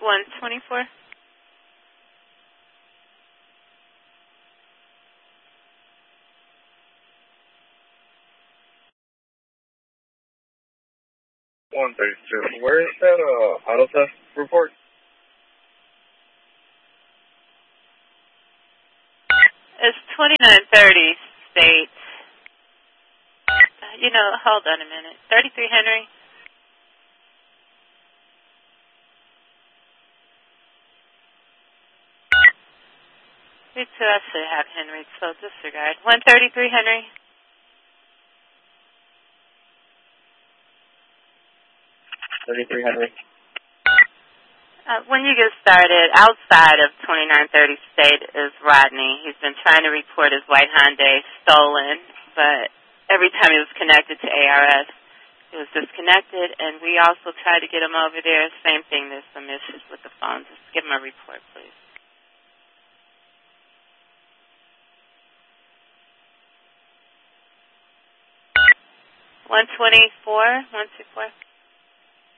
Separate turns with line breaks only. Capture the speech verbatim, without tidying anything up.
one twenty-four.
one thirty-two. Where is that uh, auto theft report?
It's twenty-nine thirty State. Uh, you know, hold on a minute. thirty-three Henry. Me too, I should have Henry, so disregard. one thirty-three Henry.
thirty-three Henry.
Uh, when you get started, outside of twenty-nine thirty State is Rodney. He's been trying to report his white Hyundai stolen, but every time he was connected to A R S, it was disconnected, and we also tried to get him over there. Same thing, there's some issues with the phone. Just give him a report, please. one twenty-four, one two four.